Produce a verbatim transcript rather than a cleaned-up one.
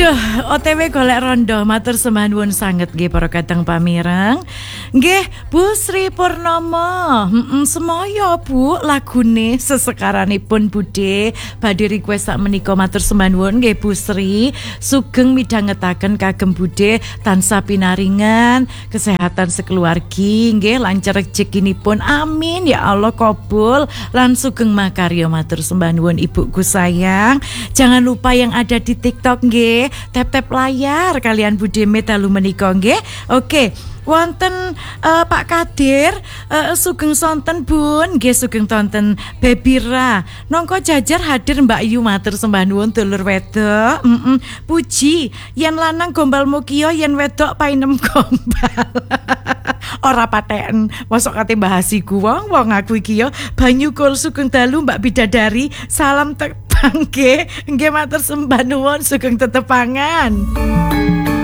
Aduh, O T W golek rondo matur sembah nuwun sanget nggih para kadang pamireng. Nggih, Bu Sri Purnomo. Heeh, semoyo Bu lagune sesekaranipun Budhe badhe request sak menika matur sembah nuwun nggih Bu Sri. Sugeng midhangetaken kagem Budhe tansah pinaringan kesehatan sekeluargi nggih lancar rezekinipun. Amin ya Allah kabul lan sugeng makarya matur sembah nuwun ibuku sayang. Jangan lupa yang ada di TikTok nggih, tap-tap layar kalian Budhe dalu menika nggih. Oke, wonten uh, Pak Kadir uh, sugeng sonten Bun, nggih sugeng tonten Bebira. Nongko jajar hadir Mbak Yu matur sembah nuwun dulur wedok. Mm-mm. Puji yen lanang gombal mukia yen wedok painem gombal. Ora paten mosok kate bahasiku wong wong aku iki ya banyu kul sugeng dalu Mbak Bidadari. Salam tepang nggih, nggih matur sembah nuwun sugeng tetepangan.